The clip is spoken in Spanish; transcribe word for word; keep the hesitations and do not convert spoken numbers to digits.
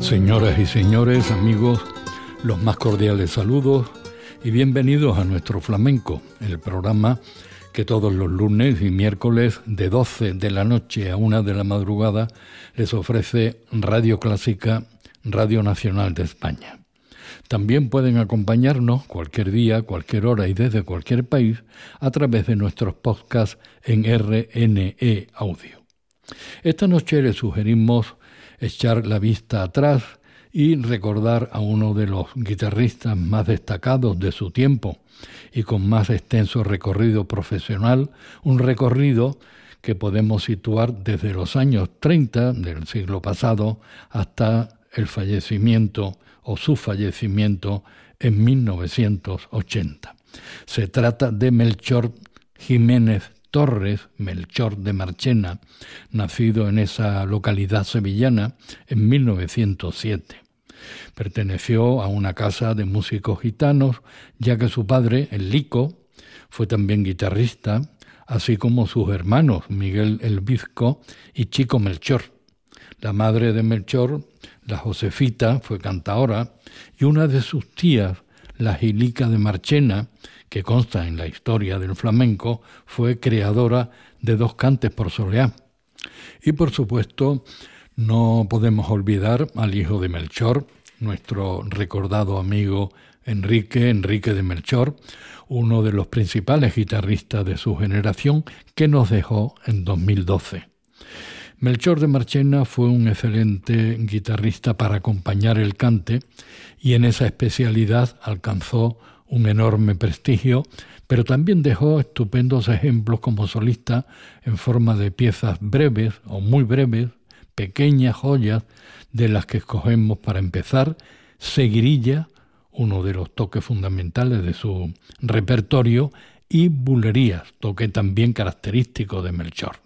Señoras y señores, amigos, los más cordiales saludos y bienvenidos a Nuestro Flamenco, el programa que todos los lunes y miércoles de doce de la noche a una de la madrugada les ofrece Radio Clásica, Radio Nacional de España. También pueden acompañarnos cualquier día, cualquier hora y desde cualquier país a través de nuestros podcasts en R N E Audio. Esta noche les sugerimos echar la vista atrás y recordar a uno de los guitarristas más destacados de su tiempo y con más extenso recorrido profesional, un recorrido que podemos situar desde los años treinta del siglo pasado hasta el fallecimiento o su fallecimiento en mil novecientos ochenta. Se trata de Melchor Jiménez Torres, Melchor de Marchena, nacido en esa localidad sevillana en mil novecientos siete. Perteneció a una casa de músicos gitanos, ya que su padre, el Lico, fue también guitarrista, así como sus hermanos Miguel el Bizco y Chico Melchor. La madre de Melchor, la Josefita, fue cantaora, y una de sus tías, la Gilica de Marchena, que consta en la historia del flamenco, fue creadora de dos cantes por soleá. Y por supuesto, no podemos olvidar al hijo de Melchor, nuestro recordado amigo Enrique, Enrique de Melchor, uno de los principales guitarristas de su generación, que nos dejó en dos mil doce. Melchor de Marchena fue un excelente guitarrista para acompañar el cante y en esa especialidad alcanzó un enorme prestigio, pero también dejó estupendos ejemplos como solista en forma de piezas breves o muy breves, pequeñas joyas de las que escogemos para empezar Seguirilla, uno de los toques fundamentales de su repertorio, y Bulerías, toque también característico de Melchor.